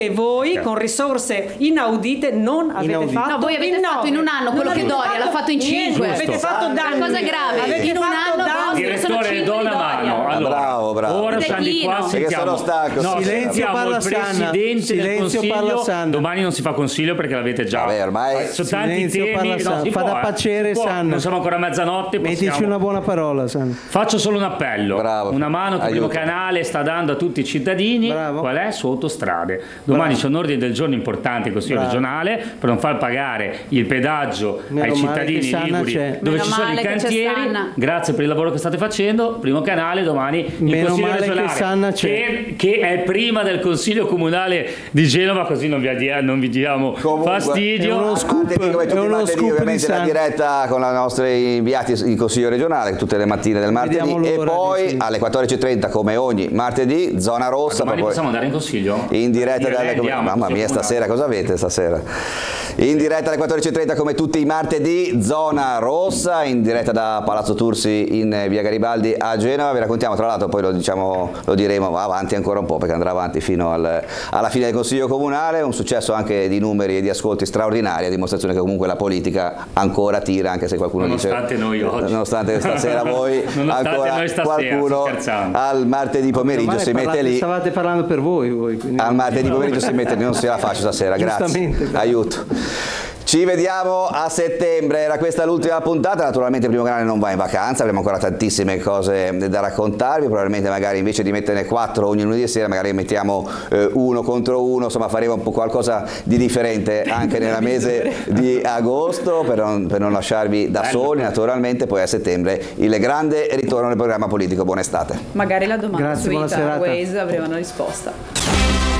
E voi con risorse inaudite non avete fatto. No, voi avete fatto in un anno quello che Doria l'ha fatto in 5. Avete fatto danni. La cosa è grave. Avete In un fatto anno danni. Direttore, do una mano. Allora, bravo. Ora siamo di qua, Perché sono stanco. No, Silenzio, parla il presidente Sanna. del Silenzio, parla Consiglio. Sanna. Domani non si fa consiglio perché l'avete già. Vabbè, ormai sono tanti Silenzio, temi. parla Sanna. Si Fa può, da pacere, si può. Sanna. Non siamo ancora a mezzanotte. Mettici possiamo. una buona parola, Sanna. Faccio solo un appello. Bravo. Una mano che il primo canale sta dando a tutti i cittadini. Bravo. Qual è? Su autostrade. Domani c'è un ordine del giorno importante in Consiglio regionale per non far pagare il pedaggio Meno ai male cittadini che Sanna liguri c'è. dove Meno ci sono i male che c'è cantieri. Sanna. Grazie per il lavoro che state facendo. Primo canale, domani il Meno Consiglio male che regionale Sanna c'è. che è prima del Consiglio comunale di Genova, così non vi diamo Comunque, fastidio. è uno scoop. Martedì, come tutti i uno martedì, scoop di ovviamente la Sanna. diretta con i nostri inviati in Consiglio regionale tutte le mattine del martedì. Vediamo E l'ora, poi sì. alle 14:30 come ogni martedì, zona rossa. Domani proprio possiamo andare in Consiglio? in diretta Io e lei andiamo, mamma mia, Consiglio stasera cosa avete stasera? In diretta alle 14:30 come tutti i martedì, zona rossa, in diretta da Palazzo Tursi in via Garibaldi a Genova. Vi raccontiamo, tra l'altro poi lo diremo, va avanti ancora un po' perché andrà avanti fino alla fine del Consiglio Comunale, un successo anche di numeri e di ascolti straordinari, a dimostrazione che comunque la politica ancora tira, anche se qualcuno Nonostante dice noi oggi. nonostante stasera voi Nonostante ancora noi stasera, qualcuno scherzando. al martedì pomeriggio si mette lì. Stavate parlando per voi. Quindi... Al martedì pomeriggio si mette lì, non se la faccio stasera, grazie. Giustamente. Aiuto. Ci vediamo a settembre, era questa l'ultima puntata, naturalmente il primo canale non va in vacanza, abbiamo ancora tantissime cose da raccontarvi, probabilmente magari invece di metterne 4 ogni lunedì sera magari mettiamo uno contro uno, insomma faremo un po' qualcosa di differente anche nella mese di agosto per non lasciarvi da soli, naturalmente poi a settembre il grande ritorno del programma politico. Buona estate. Magari la domanda Grazie, su buona serata. Waze avremo una risposta.